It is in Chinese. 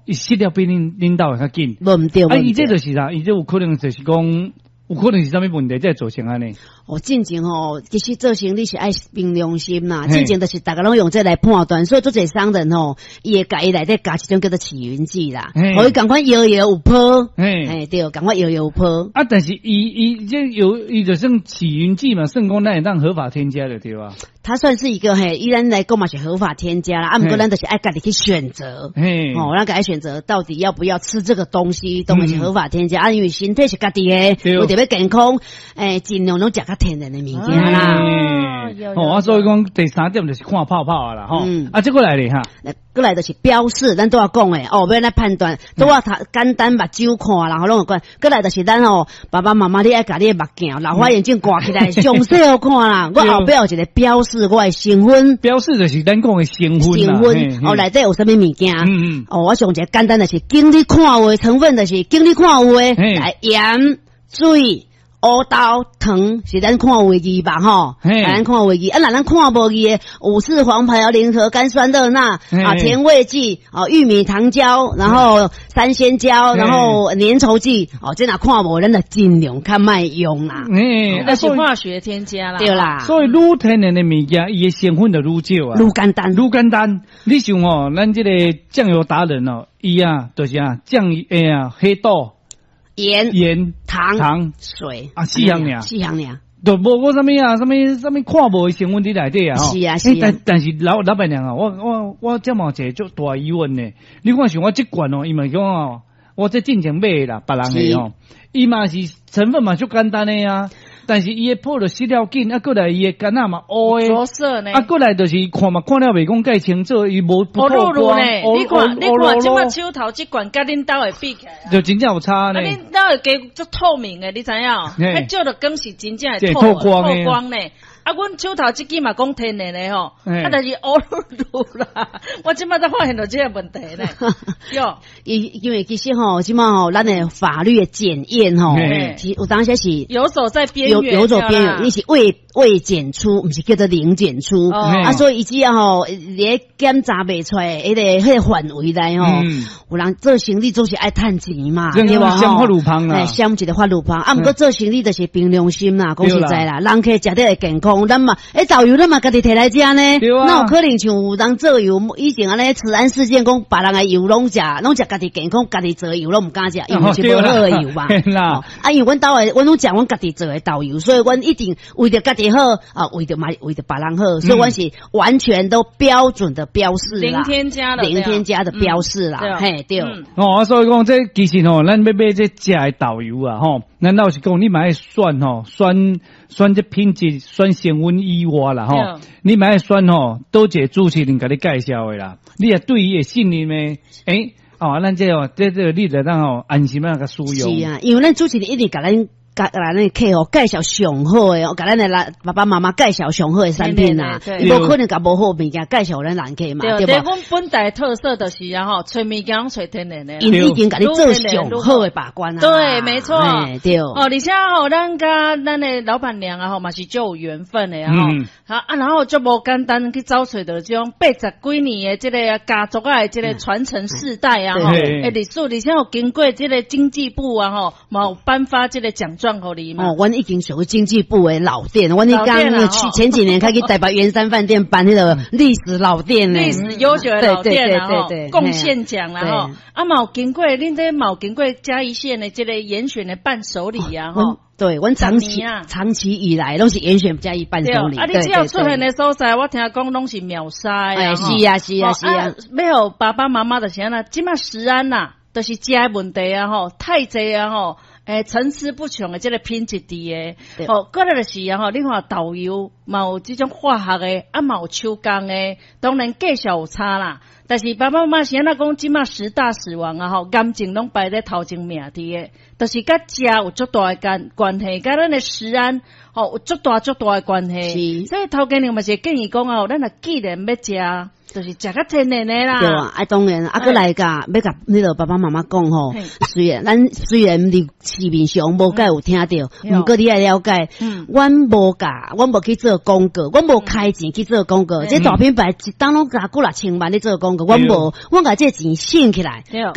伊失了比恁兜会较紧。 无对。 伊这就是啥？伊这有可能就是讲。有可能是啥物问题才造成安尼？ 进前其实做生意是爱凭良心啦。进前就是大家拢用这来判断，所以做这商人伊会家伊内底加一种叫做起云剂啦，互伊赶快摇有泡，对，赶快摇有泡。 啊，但是伊就算起云剂嘛，算讲咱会当合法添加的对吧？ 它算是一个依咱来讲嘛是合法添加啦，不过咱就是爱家己去选择，咱家己选择到底要不要吃这个东西，当然是合法添加，因为身体是家己的，为着要健康，尽量拢食较天然的物件啦。 所以讲第三点就是看泡泡啦，这过来咧哈， 过来就是标示，咱都要讲诶，要来判断，都要简单目睭看，然后拢有关。过来就是咱爸爸妈妈你爱家你的目镜，老花眼镜挂起来，上细好看啦。我后壁有一个标示。我的成分标示就是咱讲的成分内底有啥物物件？我上一个简单的是经理看有的成分，就是经理看有的来盐、水、乌豆、糖是咱看有的字吧？咱看有的字，咱看无字的五四黄牌、联合甘酸热钠甜味剂玉米糖胶，然后三鲜胶，然后粘稠剂这哪看无，咱就尽量较莫用啦。 那是化学添加啦， 对啦。 所以愈天然的物件，伊的成分就愈少啊， 愈简单， 愈简单。你想咱这个酱油达人伊就是酱黑豆。盐、糖、 水四样尔，都无啥物看无的成分伫内底啊！ 是啊， 但是老板娘我这么一个足大疑问呢。你看像我这罐伊嘛讲我这进前买啦，别人的伊嘛是成分嘛足简单的啊。但是伊的泡就失了紧，过来伊的干那嘛乌的， 着色呢。 过来就是看了袂讲介清楚，伊无不透光。 你看，即摆手头即罐甲恁兜会比起来， 就真正有差呢。 恁兜会加足透明的，你知影？迄照着光是真正会透光呢。阮手头即支嘛讲天然的但是乌噜噜啦，我即摆才发现到这个问题呢。 因为其实即摆咱的法律的检验有当时是游走在边缘， 游走边缘，你是未检出，不是叫做零检出所以伊只要连检查袂出来，迄个范围内有人做生意总是爱趁钱嘛，对吧？ 想法路旁啦， 想一个法路旁不过做生意就是凭良心啦，讲实在啦，人客食得会健康。咱嘛，导游咱嘛家己摕来食呢，那有可能像有人做油，以前安尼治安事件讲，别人的油拢食家己健康，家己做的油拢唔敢食，因为是无好的油嘛。因为阮兜的，阮拢食阮家己做的导游，所以阮一定为着家己好为着别人好，所以阮是完全都标准的标示啦，零添加的标示啦，嘿对。 所以讲这其实咱要买这食的导游啊，咱老是讲你嘛爱选这品质，选成分以外啦你嘛爱选倒一个主持人甲你介绍的啦，你也对伊会信任咩？咱这你就当安心甲使用。 是啊，因为咱主持人一定甲咱客介绍上好的，甲咱的爸爸妈妈介绍上好的产品啊，无可能甲无好物件介绍咱人客嘛，对吧？ 阮本地特色就是找物件拢找天然的， 因已经甲你做上好的把关啊。 对，没错， 对。 而且咱甲咱的老板娘嘛是足有缘分的然后足无简单去找找到这种80几年的这个家族的这个传承世代历史，而且有经过这个经济部嘛有颁发这个奖状。 阮已经属于经济部的老店，阮去前几年开去台北圆山饭店办那个历史老店历史悠久的老店贡献奖啦嘛有经过恁这嘛有经过嘉义县的这个严选的伴手礼对，阮长期以来拢是严选嘉义伴手礼。 你只要出现的所在，我听讲拢是秒杀的。 是啊。 要有爸爸妈妈就是安那，即马食安呐，都是食的问题太济参差不穷的这个品质伫的，过来就是你看导游嘛有这种化学的，嘛有手工的，当然价钱有差啦。但是爸爸妈妈是安那讲，即马10大死亡癌症拢排在头前名伫的，就是甲食有足大的关系，甲咱的食安有足大的关系。所以头家娘嘛是建议讲咱若既然要食。就是食较天然的啦， 对啊，当然过来要甲你爸爸妈妈讲虽然你市面上无解有听到，不过你爱了解，阮无去做广告，阮无开钱去做广告，这大品牌一当拢甲几6000万咧做广告，阮甲这钱省起来。